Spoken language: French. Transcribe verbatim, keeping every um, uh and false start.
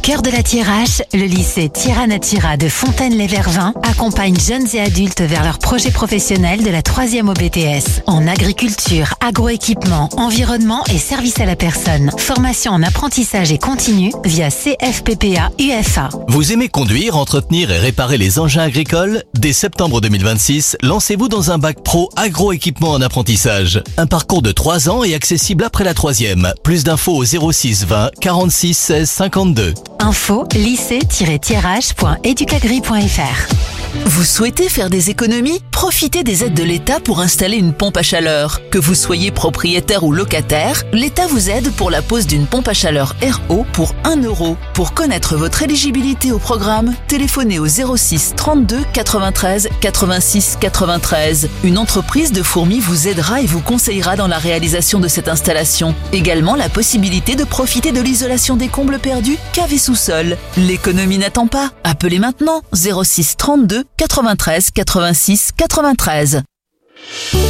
cœur de la Thiérache, le lycée Tira Natura de Fontaine-lès-Vervins accompagne jeunes et adultes vers leur projet professionnel de la troisième O B T S en agriculture, agroéquipement, environnement et service à la personne. Formation en apprentissage et continu via C F P P A U F A. Vous aimez conduire, entretenir et réparer les engins agricoles? Dès septembre deux mille vingt-six, lancez-vous dans un bac pro agroéquipement en apprentissage. Un parcours de trois ans est accessible après la troisième. Plus d'infos au zéro six vingt quarante-six seize cinquante-deux. Info lycée tiret thiérache point educagri point f r. Vous souhaitez faire des économies? Profitez des aides de l'État pour installer une pompe à chaleur. Que vous soyez propriétaire ou locataire, l'État vous aide pour la pose d'une pompe à chaleur R O pour un euro. Pour connaître votre éligibilité au programme, téléphonez au zéro six trente-deux quatre-vingt-treize quatre-vingt-six quatre-vingt-treize. Une entreprise de fourmis vous aidera et vous conseillera dans la réalisation de cette installation. Également la possibilité de profiter de l'isolation des combles perdus, cave et sous-sol. L'économie n'attend pas. Appelez maintenant zéro six trente-deux quatre-vingt-treize quatre-vingt-six quatre-vingt-treize.